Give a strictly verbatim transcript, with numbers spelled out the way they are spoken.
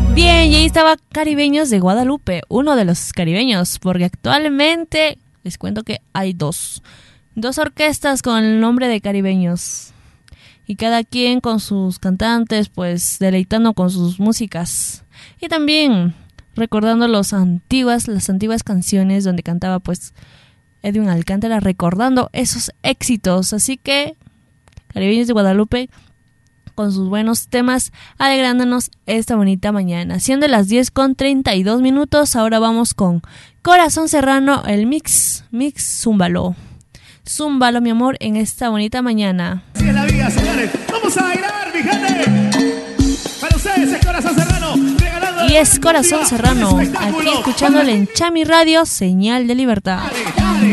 Bien, y ahí estaba Caribeños de Guadalupe, uno de los caribeños, porque actualmente les cuento que hay dos, dos orquestas con el nombre de Caribeños, y cada quien con sus cantantes, pues deleitando con sus músicas, y también recordando los antiguas, las antiguas canciones donde cantaba pues Edwin Alcántara, recordando esos éxitos. Así que Caribeños de Guadalupe con sus buenos temas, alegrándonos esta bonita mañana. Siendo las diez con treinta y dos minutos, ahora vamos con Corazón Serrano, el mix, mix Zúmbalo. Zúmbalo, mi amor, en esta bonita mañana. Así es la vida, señores. Vamos a bailar, mi gente. Para ustedes es Corazón Serrano. Y es Corazón Serrano, aquí escuchándole en Chami Radio, señal de libertad.